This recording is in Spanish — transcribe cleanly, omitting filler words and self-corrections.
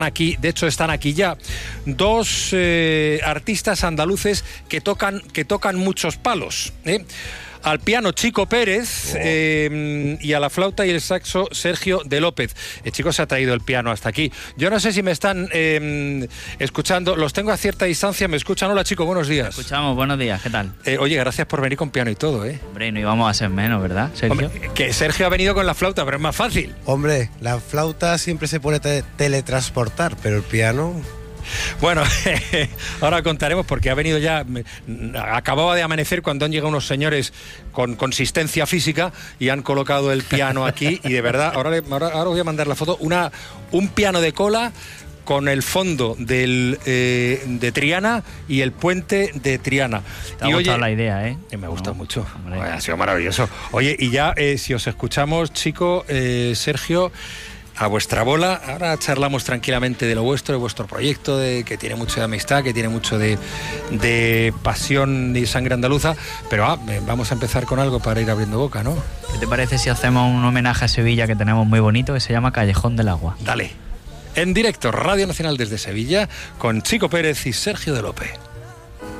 aquí, de hecho están aquí ya, dos artistas andaluces que tocan muchos palos, Al piano Chico Pérez y a la flauta y el saxo Sergio de López. El chico se ha traído el piano hasta aquí. Yo no sé si me están escuchando, los tengo a cierta distancia, ¿me escuchan? Hola, Chico, buenos días. Escuchamos, buenos días, ¿qué tal? Oye, gracias por venir con piano y todo, Hombre, no íbamos a ser menos, ¿verdad, Sergio? Hombre, que Sergio ha venido con la flauta, pero es más fácil. Hombre, la flauta siempre se puede teletransportar, pero el piano... Bueno, ahora contaremos porque ha venido ya, acababa de amanecer cuando han llegado unos señores con consistencia física y han colocado el piano aquí y de verdad, ahora os voy a mandar la foto, un piano de cola con el fondo de Triana y el puente de Triana. Te ha gustado la idea, ¿eh? Me ha gustado mucho. Hombre. Ha sido maravilloso. Oye, y ya si os escuchamos, Chico, Sergio, a vuestra bola, ahora charlamos tranquilamente de lo vuestro, de vuestro proyecto, que tiene mucho de amistad, que tiene mucho de pasión y sangre andaluza, pero vamos a empezar con algo para ir abriendo boca, ¿no? ¿Qué te parece si hacemos un homenaje a Sevilla que tenemos muy bonito, que se llama Callejón del Agua? Dale. En directo, Radio Nacional desde Sevilla, con Chico Pérez y Sergio de López.